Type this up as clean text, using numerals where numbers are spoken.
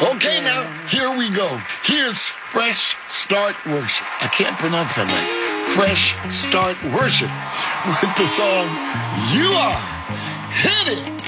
Okay, now, here we go. Here's Fresh Start Worship. I can't pronounce that right. Fresh Start Worship with the song You Are. Hit it!